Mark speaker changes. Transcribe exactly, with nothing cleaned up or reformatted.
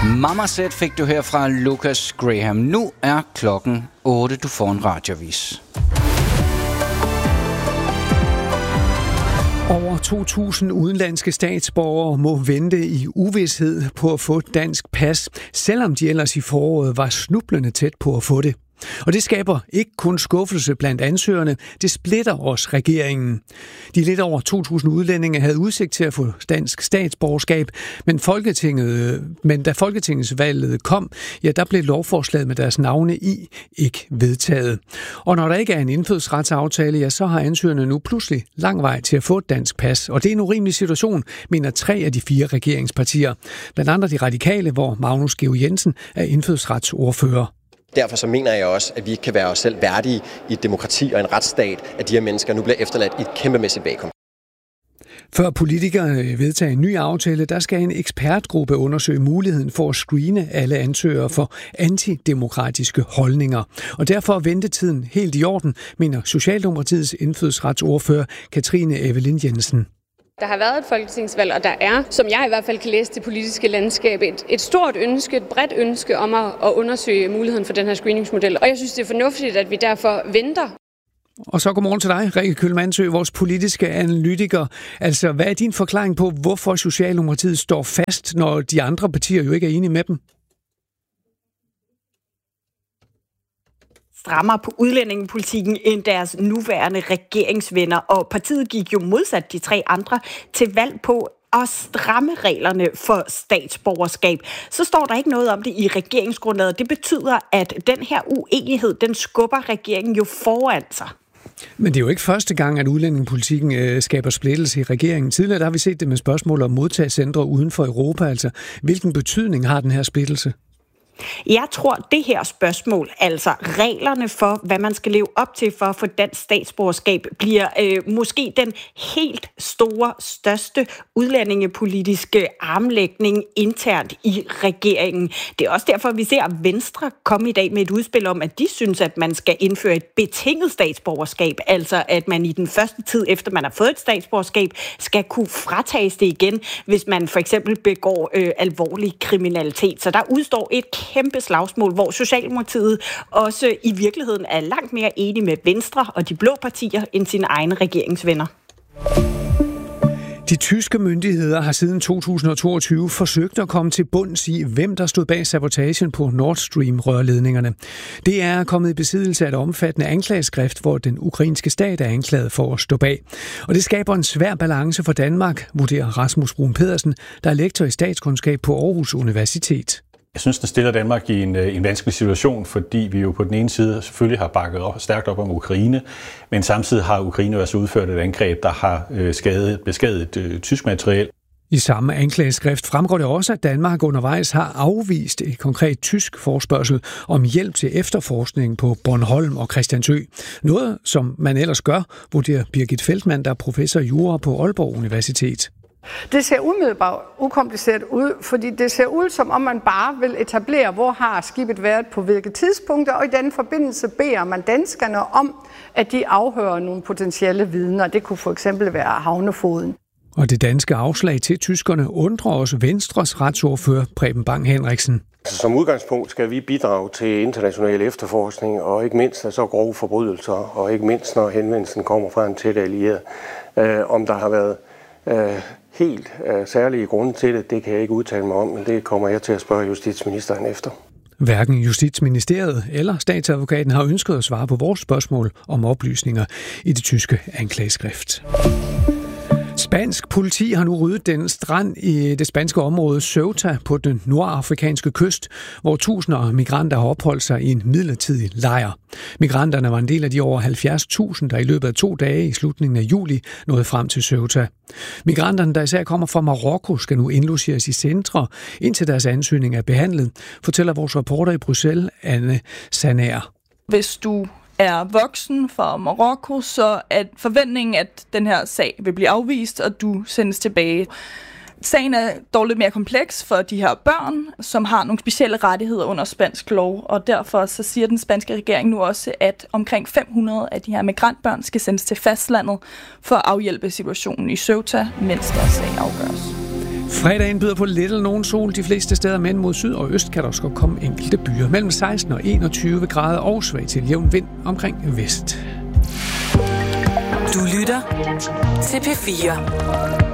Speaker 1: Mama Set fik du her fra Lucas Graham. Nu er klokken otte. Du får en radioavis. Over to tusind udenlandske statsborgere må vente i uvished på at få dansk pas, selvom de ellers i foråret var snublende tæt på at få det. Og det skaber ikke kun skuffelse blandt ansøgerne, det splitter også regeringen. De lidt over to tusind udlændinge havde udsigt til at få dansk statsborgerskab, men, Folketinget, men da folketingsvalget kom, ja, der blev lovforslaget med deres navne i ikke vedtaget. Og når der ikke er en indfødsretsaftale, ja, så har ansøgerne nu pludselig lang vej til at få et dansk pas. Og det er en urimelig situation, mener tre af de fire regeringspartier. Blandt andre de radikale, hvor Magnus Georg Jensen er indfødsretsordfører.
Speaker 2: Derfor så mener jeg også, at vi ikke kan være os selv værdige i et demokrati og en retsstat, at de her mennesker nu bliver efterladt i et kæmpemæssigt vakuum.
Speaker 1: Før politikerne vedtager en ny aftale, der skal en ekspertgruppe undersøge muligheden for at screene alle ansøgere for antidemokratiske holdninger. Og derfor er ventetiden helt i orden, mener Socialdemokratiets indfødsretsordfører Katrine Evelyn Jensen.
Speaker 3: Der har været et folketingsvalg, og der er, som jeg i hvert fald kan læse det politiske landskab, et, et stort ønske, et bredt ønske om at, at undersøge muligheden for den her screeningsmodel. Og jeg synes, det er fornuftigt, at vi derfor venter. Og så godmorgen til dig, Rikke Kyllmannsø, vores politiske analytiker. Altså, hvad er din forklaring på, hvorfor Socialdemokratiet står fast, når de andre partier jo ikke er enige med dem?
Speaker 4: Strammer på udlændingepolitikken end deres nuværende regeringsvenner, og partiet gik jo modsat de tre andre til valg på at stramme reglerne for statsborgerskab. Så står der ikke noget om det i regeringsgrundlaget. Det betyder, at den her uenighed, den skubber regeringen jo foran sig.
Speaker 1: Men det er jo ikke første gang, at udlændingepolitikken øh, skaber splittelse i regeringen. Tidligere der har vi set det med spørgsmål om modtagscentre uden for Europa. Altså, hvilken betydning har den her splittelse?
Speaker 4: Jeg tror, det her spørgsmål, altså reglerne for, hvad man skal leve op til for at få dansk statsborgerskab, bliver øh, måske den helt store, største udlændingepolitiske armlægning internt i regeringen. Det er også derfor, vi ser Venstre komme i dag med et udspil om, at de synes, at man skal indføre et betinget statsborgerskab, altså at man i den første tid, efter man har fået et statsborgerskab, skal kunne fratages det igen, hvis man for eksempel begår øh, alvorlig kriminalitet. Så der udstår et kæmpe slagsmål, hvor Socialdemokratiet også i virkeligheden er langt mere enige med Venstre og de blå partier end sine egne regeringsvenner.
Speaker 1: De tyske myndigheder har siden to tusind og toogtyve forsøgt at komme til bunds i, hvem der stod bag sabotagen på Nord Stream-rørledningerne. Det er kommet i besiddelse af et omfattende anklageskrift, hvor den ukrainske stat er anklaget for at stå bag. Og det skaber en svær balance for Danmark, vurderer Rasmus Brun Pedersen, der er lektor i statskundskab på Aarhus Universitet.
Speaker 5: Jeg synes, den stiller Danmark i en, en vanskelig situation, fordi vi jo på den ene side selvfølgelig har bakket op, stærkt op om Ukraine, men samtidig har Ukraine også udført et angreb, der har øh, skadet, beskadiget øh, tysk materiel.
Speaker 1: I samme anklageskrift fremgår det også, at Danmark undervejs har afvist et konkret tysk forespørgsel om hjælp til efterforskning på Bornholm og Christiansø. Noget, som man ellers gør, vurderer Birgit Feldmann, der er professor i jura på Aalborg Universitet.
Speaker 6: Det ser umiddelbart ukompliceret ud, fordi det ser ud, som om man bare vil etablere, hvor har skibet været på hvilke tidspunkter, og i den forbindelse beder man danskerne om, at de afhører nogle potentielle vidner. Det kunne for eksempel være havnefoden.
Speaker 1: Og det danske afslag til tyskerne undrer også Venstres retsordfører Preben Bang Henriksen.
Speaker 7: Som udgangspunkt skal vi bidrage til international efterforskning, og ikke mindst af så grove forbrydelser, og ikke mindst når henvendelsen kommer fra en tæt allieret. Øh, om der har været øh, helt øh, særlige grunde til det, det kan jeg ikke udtale mig om, men det kommer jeg til at spørge justitsministeren efter.
Speaker 1: Hverken Justitsministeriet eller statsadvokaten har ønsket at svare på vores spørgsmål om oplysninger i det tyske anklageskrift. Spansk politi har nu ryddet den strand i det spanske område Ceuta på den nordafrikanske kyst, hvor tusinder af migranter har opholdt sig i en midlertidig lejr. Migranterne var en del af de over halvfjerds tusind, der i løbet af to dage i slutningen af juli nåede frem til Ceuta. Migranterne, der især kommer fra Marokko, skal nu indlogeres i centre, indtil deres ansøgning er behandlet, fortæller vores reporter i Bruxelles, Anne Sanaer.
Speaker 8: Hvis du er voksen fra Marokko, så er forventningen, at den her sag vil blive afvist, og du sendes tilbage. Sagen er dog lidt mere kompleks for de her børn, som har nogle specielle rettigheder under spansk lov, og derfor så siger den spanske regering nu også, at omkring fem hundrede af de her migrantbørn skal sendes til fastlandet for at afhjælpe situationen i Ceuta, mens deres sag afgøres.
Speaker 1: Fredagen byder på lidt eller nogen sol de fleste steder, men mod syd og øst kan der også komme enkelte byer. Mellem seksten og enogtyve grader og svag til jævn vind omkring vest.
Speaker 9: Du lytter til P fire.